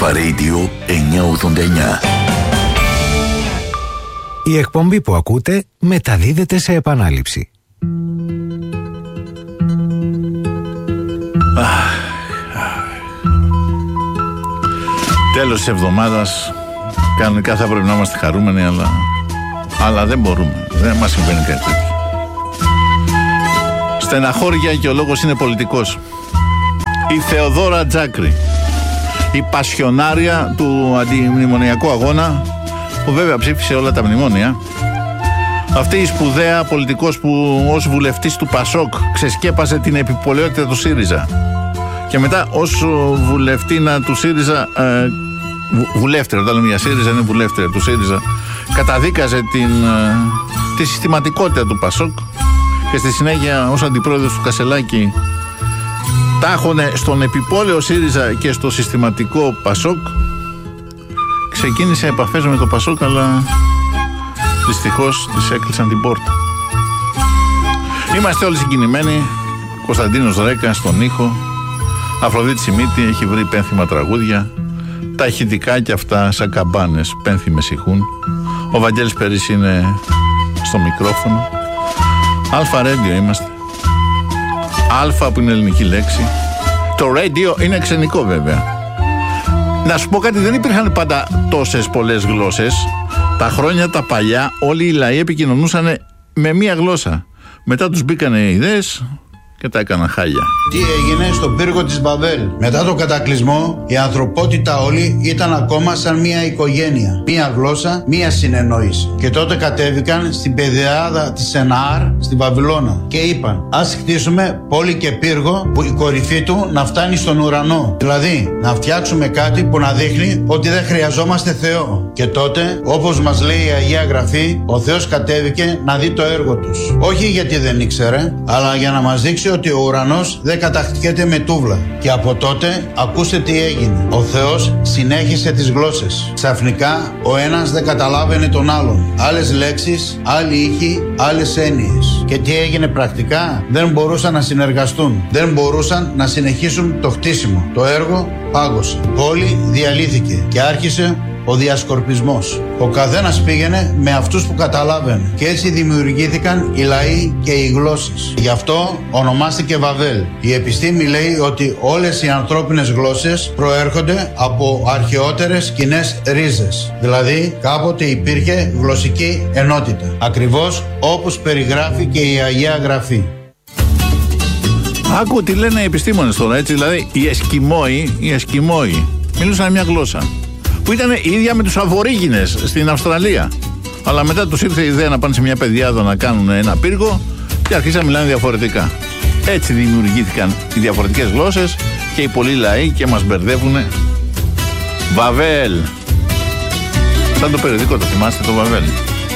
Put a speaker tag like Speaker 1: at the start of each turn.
Speaker 1: Αλφα Radio 989.
Speaker 2: Η εκπομπή που ακούτε μεταδίδεται σε επανάληψη.
Speaker 3: Τέλος της εβδομάδας. Κανονικά θα πρέπει να είμαστε χαρούμενοι, αλλά δεν μπορούμε. Δεν μας συμβαίνει κάτι τέτοιο. Στεναχώρια και ο λόγος είναι πολιτικός. Η Θεοδόρα Τζάκρη, η πασιονάρια του αντιμνημονιακού αγώνα, που βέβαια ψήφισε όλα τα μνημόνια. Αυτή η σπουδαία πολιτικός που ως βουλευτής του Πασόκ ξεσκέπασε την επιπολαιότητα του ΣΥΡΙΖΑ και μετά ως βουλευτήνα του ΣΥΡΙΖΑ, βουλεύτρια, όταν λέμε για ΣΥΡΙΖΑ είναι βουλεύτρια του ΣΥΡΙΖΑ, καταδίκαζε τη συστηματικότητα του Πασόκ και στη συνέχεια ως αντιπρόεδρος του Κασελάκη τάχωνε στον επιπόλαιο ΣΥΡΙΖΑ και στο συστηματικό Πασόκ. Ξεκίνησε επαφές με το Πασόκ, αλλά δυστυχώς της έκλεισαν την πόρτα. Είμαστε όλοι συγκινημένοι. Κωνσταντίνος Ρέκα στον ήχο, Αφροδίτη Σιμίτη έχει βρει πένθυμα τραγούδια, τα ηχητικά και αυτά σαν καμπάνες πένθυμες ηχούν. Ο Βαγγέλης Περής είναι στο μικρόφωνο. Αλφα Radio είμαστε. Αλφα που είναι ελληνική λέξη. Το radio είναι ξενικό βέβαια. Να σου πω κάτι, δεν υπήρχαν πάντα τόσες πολλές γλώσσες. Τα χρόνια τα παλιά όλοι οι λαοί επικοινωνούσαν με μία γλώσσα. Μετά τους μπήκανε οι ιδέες και τα έκαναν χάλια.
Speaker 4: Τι έγινε στον πύργο της Μπαβέλ? Μετά το κατακλυσμό η ανθρωπότητα όλη ήταν ακόμα σαν μία οικογένεια. Μία γλώσσα, μία συνεννόηση. Και τότε κατέβηκαν στην πεδιάδα της Σεναάρ στη Βαβυλώνα και είπαν: ας χτίσουμε πόλη και πύργο που η κορυφή του να φτάνει στον ουρανό. Δηλαδή να φτιάξουμε κάτι που να δείχνει ότι δεν χρειαζόμαστε Θεό. Και τότε, όπως μας λέει η Αγία Γραφή, ο Θεός κατέβηκε να δει το έργο τους. Όχι γιατί δεν ήξερε, αλλά για να μας δείξει ότι ο ουρανός δεν κατακτιέται με τούβλα. Και από τότε ακούστε τι έγινε. Ο Θεός συνέχισε τις γλώσσες. Ξαφνικά ο ένας δεν καταλάβαινε τον άλλον. Άλλες λέξεις, άλλοι ήχοι, άλλες έννοιες. Και τι έγινε πρακτικά? Δεν μπορούσαν να συνεργαστούν. Δεν μπορούσαν να συνεχίσουν το χτίσιμο. Το έργο πάγωσε. Η πόλη διαλύθηκε και άρχισε ο διασκορπισμός. Ο καθένας πήγαινε με αυτούς που καταλάβαινε και έτσι δημιουργήθηκαν οι λαοί και οι γλώσσες. Γι' αυτό ονομάστηκε Βαβέλ. Η επιστήμη λέει ότι όλες οι ανθρώπινες γλώσσες προέρχονται από αρχαιότερες κοινές ρίζες. Δηλαδή κάποτε υπήρχε γλωσσική ενότητα. Ακριβώς όπως περιγράφει και η Αγία Γραφή.
Speaker 3: Άκου τι λένε οι επιστήμονες τώρα, έτσι, δηλαδή οι Εσκιμόοι μιλούσαν μια γλώσσα που ήταν η ίδια με τους Αβορίγινες στην Αυστραλία. Αλλά μετά τους ήρθε η ιδέα να πάνε σε μια πεδιάδα να κάνουν ένα πύργο και αρχίσαν να μιλάνε διαφορετικά. Έτσι δημιουργήθηκαν οι διαφορετικές γλώσσες και οι πολλοί λαοί και μας μπερδεύουνε. Βαβέλ. Σαν το περιοδικό, το θυμάστε το Βαβέλ?